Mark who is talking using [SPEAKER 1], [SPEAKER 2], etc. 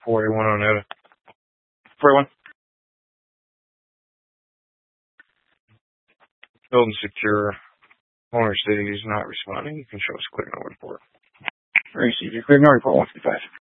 [SPEAKER 1] 481 Oneida. 481. Building secure. Owner city is not responding. You can show us clear no report. Very easy. Clear no report 155.